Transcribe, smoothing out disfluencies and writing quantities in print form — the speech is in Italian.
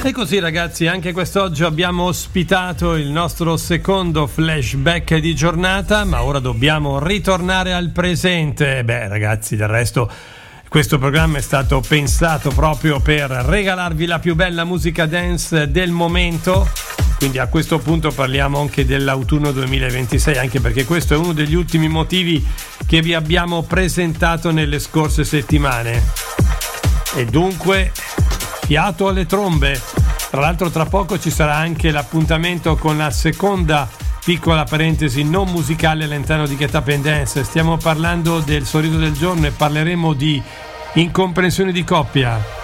E così ragazzi, anche quest'oggi abbiamo ospitato il nostro secondo flashback di giornata, ma ora dobbiamo ritornare al presente. Beh ragazzi, del resto questo programma è stato pensato proprio per regalarvi la più bella musica dance del momento, quindi a questo punto parliamo anche dell'autunno 2026, anche perché questo è uno degli ultimi motivi che vi abbiamo presentato nelle scorse settimane. E dunque fiato alle trombe. Tra l'altro tra poco ci sarà anche l'appuntamento con la seconda piccola parentesi non musicale all'interno di Get Up and Dance. Stiamo parlando del sorriso del giorno e parleremo di incomprensioni di coppia.